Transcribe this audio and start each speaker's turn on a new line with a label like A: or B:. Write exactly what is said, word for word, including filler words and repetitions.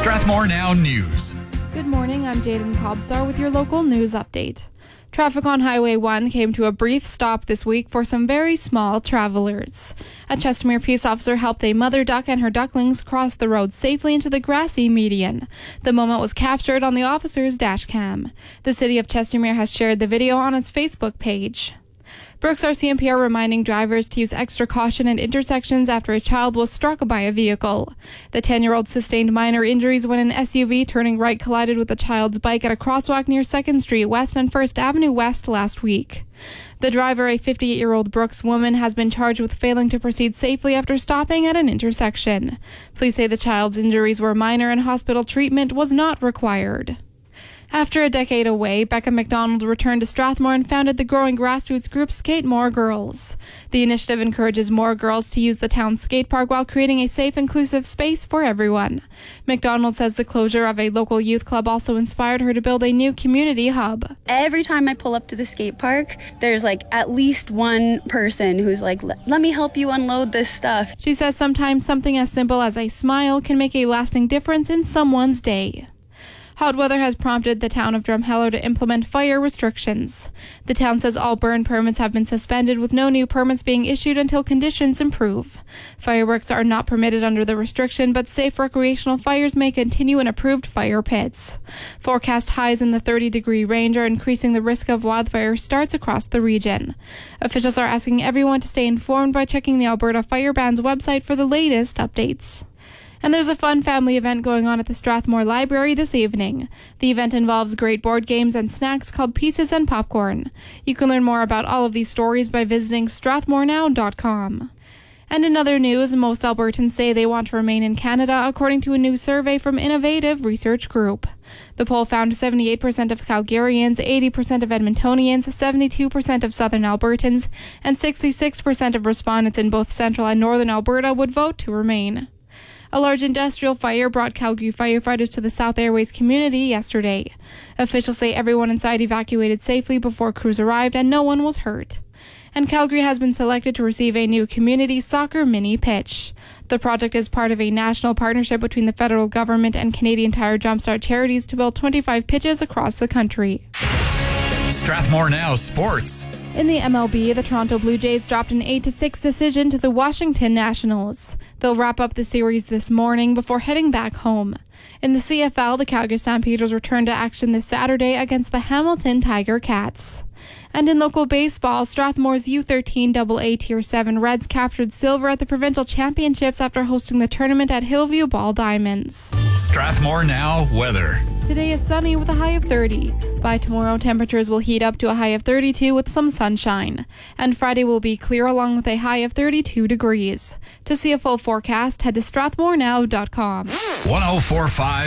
A: Strathmore Now News.
B: Good morning, I'm Jaden Cobsar with your local news update. Traffic on Highway one came to a brief stop this week for some very small travelers. A Chestermere peace officer helped a mother duck and her ducklings cross the road safely into the grassy median. The moment was captured on the officer's dash cam. The city of Chestermere has shared the video on its Facebook page. Brooks R C M P are reminding drivers to use extra caution at intersections after a child was struck by a vehicle. The ten-year-old sustained minor injuries when an S U V turning right collided with a child's bike at a crosswalk near second Street West and first Avenue West last week. The driver, a fifty-eight-year-old Brooks woman, has been charged with failing to proceed safely after stopping at an intersection. Police say the child's injuries were minor and hospital treatment was not required. After a decade away, Becca McDonald returned to Strathmore and founded the growing grassroots group Skate More Girls. The initiative encourages more girls to use the town's skate park while creating a safe, inclusive space for everyone. McDonald says the closure of a local youth club also inspired her to build a new community hub.
C: Every time I pull up to the skate park, there's like at least one person who's like, let me help you unload this stuff.
B: She says sometimes something as simple as a smile can make a lasting difference in someone's day. Hot weather has prompted the town of Drumheller to implement fire restrictions. The town says all burn permits have been suspended, with no new permits being issued until conditions improve. Fireworks are not permitted under the restriction, but safe recreational fires may continue in approved fire pits. Forecast highs in the thirty-degree range are increasing the risk of wildfire starts across the region. Officials are asking everyone to stay informed by checking the Alberta Fire Ban's website for the latest updates. And there's a fun family event going on at the Strathmore Library this evening. The event involves great board games and snacks called Pieces and Popcorn. You can learn more about all of these stories by visiting strathmore now dot com. And in other news, most Albertans say they want to remain in Canada, according to a new survey from Innovative Research Group. The poll found seventy-eight percent of Calgarians, eighty percent of Edmontonians, seventy-two percent of Southern Albertans, and sixty-six percent of respondents in both Central and Northern Alberta would vote to remain. A large industrial fire brought Calgary firefighters to the South Airways community yesterday. Officials say everyone inside evacuated safely before crews arrived and no one was hurt. And Calgary has been selected to receive a new community soccer mini pitch. The project is part of a national partnership between the federal government and Canadian Tire Jumpstart charities to build twenty-five pitches across the country.
A: Strathmore Now Sports.
B: In the M L B, the Toronto Blue Jays dropped an eight to six decision to the Washington Nationals. They'll wrap up the series this morning before heading back home. In the C F L, the Calgary Stampeders return to action this Saturday against the Hamilton Tiger Cats. And in local baseball, Strathmore's U thirteen double A Tier seven Reds captured silver at the provincial championships after hosting the tournament at Hillview Ball Diamonds.
A: Strathmore Now weather.
B: Today is sunny with a high of thirty. By tomorrow, temperatures will heat up to a high of thirty-two with some sunshine. And Friday will be clear along with a high of thirty-two degrees. To see a full forecast, head to strathmore now dot com.
A: one oh four point five